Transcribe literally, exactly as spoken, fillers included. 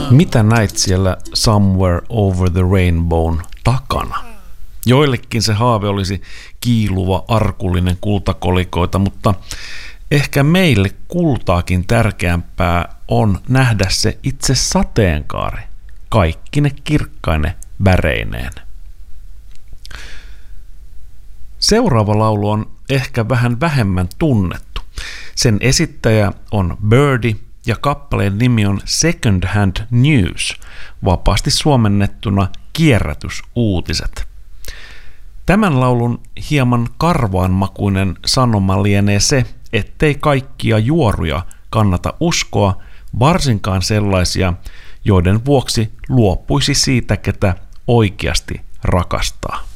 Mitä näit siellä Somewhere Over the Rainbown takana? Joillekin se haave olisi kiiluva, arkullinen kultakolikoita, mutta ehkä meille kultaakin tärkeämpää on nähdä se itse sateenkaari, kaikkine kirkkaine väreineen. Seuraava laulu on ehkä vähän vähemmän tunnettu. Sen esittäjä on Birdy ja kappaleen nimi on Second Hand News, vapaasti suomennettuna kierrätysuutiset. Tämän laulun hieman karvaanmakuinen sanoma lienee se, ettei kaikkia juoruja kannata uskoa, varsinkaan sellaisia, joiden vuoksi luopuisi siitä, ketä oikeasti rakastaa.